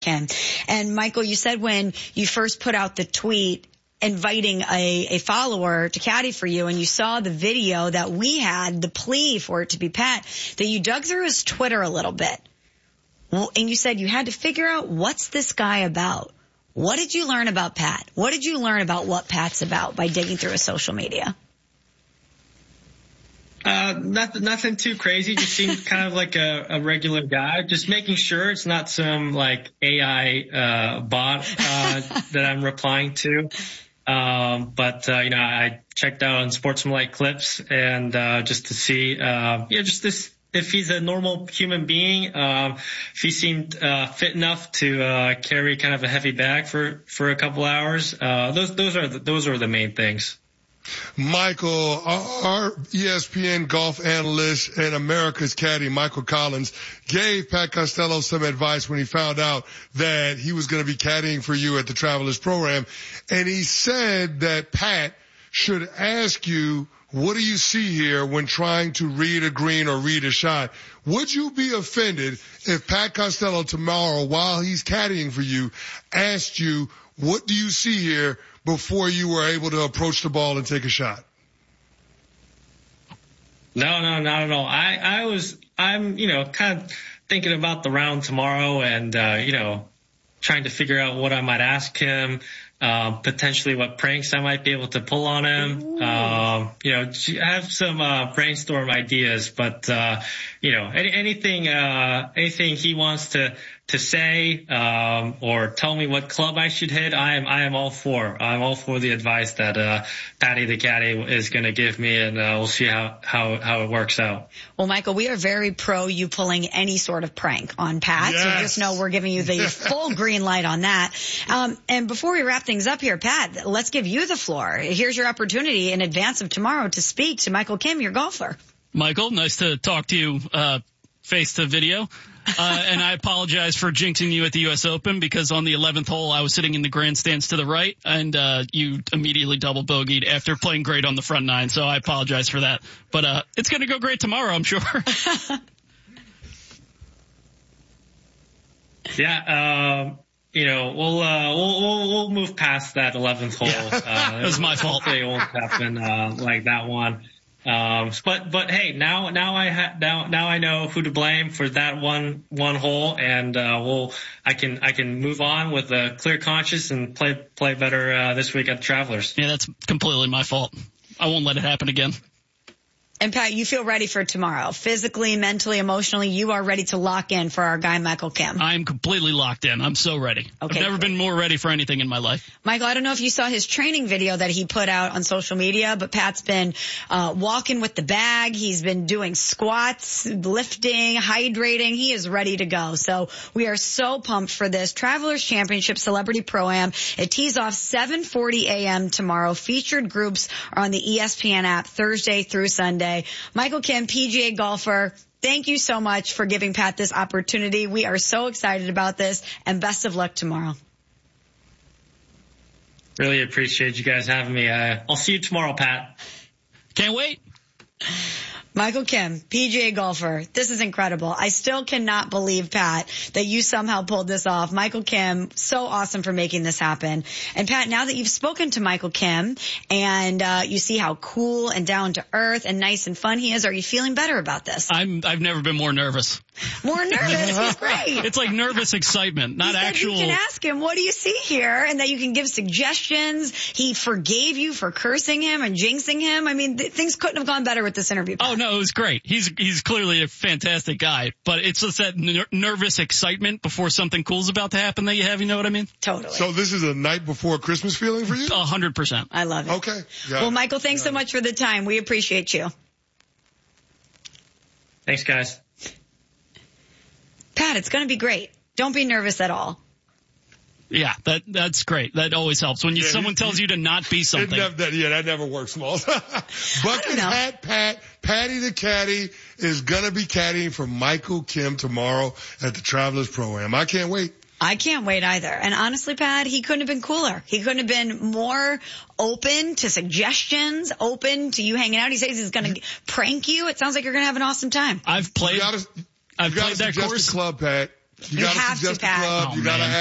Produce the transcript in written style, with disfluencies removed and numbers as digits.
Kim. And Michael, you said when you first put out the tweet inviting a follower to caddy for you, and you saw the video that we had, the plea for it to be Pat, that you dug through his Twitter a little bit. And you said you had to figure out, what's this guy about? What did you learn about Pat? What did you learn about what Pat's about by digging through his social media? Nothing too crazy. Just seems kind of like a regular guy. Just making sure it's not some like AI bot that I'm replying to. But I checked out on Sportsmanlike Clips and just to see, just this, if he's a normal human being, if he seemed fit enough to carry kind of a heavy bag for a couple hours. Those are the main things. Michael, our ESPN golf analyst and America's caddy, Michael Collins, gave Pat Costello some advice when he found out that he was going to be caddying for you at the Travelers Program. And he said that Pat should ask you, what do you see here when trying to read a green or read a shot? Would you be offended if Pat Costello tomorrow, while he's caddying for you, asked you, what do you see here, before you were able to approach the ball and take a shot? No, not at all. I'm kind of thinking about the round tomorrow and, trying to figure out what I might ask him, potentially what pranks I might be able to pull on him. I have some brainstorm ideas, but, anything he wants to say, or tell me what club I should hit, I am all for. I'm all for the advice that, Patty the caddy is going to give me, and, we'll see how it works out. Well, Michael, we are very pro you pulling any sort of prank on Pat. Yes. So just know we're giving you the full green light on that. And before we wrap things up here, Pat, let's give you the floor. Here's your opportunity in advance of tomorrow to speak to Michael Kim, your golfer. Michael, nice to talk to you, face to video. And I apologize for jinxing you at the U.S. Open, because on the 11th hole, I was sitting in the grandstands to the right, and you immediately double bogeyed after playing great on the front nine. So I apologize for that. But it's going to go great tomorrow, I'm sure. Yeah, we'll move past that 11th hole. Yeah. It was my fault. Hopefully it won't happen like that one. But hey, now I know who to blame for that one hole, and I can move on with a clear conscience and play better this week at the Travelers. Yeah, that's completely my fault. I won't let it happen again. And Pat, you feel ready for tomorrow. Physically, mentally, emotionally, you are ready to lock in for our guy, Michael Kim. I'm completely locked in. I'm so ready. Okay, I've never been more ready for anything in my life. Michael, I don't know if you saw his training video that he put out on social media, but Pat's been walking with the bag. He's been doing squats, lifting, hydrating. He is ready to go. So we are so pumped for this Travelers Championship Celebrity Pro-Am. It tees off 7:40 a.m. tomorrow. Featured groups are on the ESPN app Thursday through Sunday. Michael Kim, PGA golfer, thank you so much for giving Pat this opportunity. We are so excited about this, and best of luck tomorrow. Really appreciate you guys having me. I'll see you tomorrow, Pat. Can't wait. Michael Kim, PGA golfer. This is incredible. I still cannot believe, Pat, that you somehow pulled this off. Michael Kim, so awesome for making this happen. And Pat, now that you've spoken to Michael Kim and you see how cool and down to earth and nice and fun he is, are you feeling better about this? I've never been more nervous. More nervous? He's great. It's like nervous excitement, not actual. You can ask him, what do you see here? And that you can give suggestions. He forgave you for cursing him and jinxing him. I mean, things couldn't have gone better with this interview, Pat. Oh, no, it was great. He's clearly a fantastic guy, but it's just that nervous excitement before something cool's about to happen that you have, you know what I mean? Totally. So this is a night before Christmas feeling for you? 100%. I love it. Okay. Well, Michael, thanks so much for the time. We appreciate you. Thanks, guys. Pat, it's going to be great. Don't be nervous at all. Yeah, that's great. That always helps when someone tells you to not be something. That never works, Smalls. Bucket hat Patty the caddy is going to be caddying for Michael Kim tomorrow at the Travelers Pro-Am. I can't wait. I can't wait either. And honestly, Pat, he couldn't have been cooler. He couldn't have been more open to suggestions, open to you hanging out. He says he's going to prank you. It sounds like you're going to have an awesome time. I've played that course. Club, Pat. You got to have suggest to, a Pat. club. Oh, You got to man.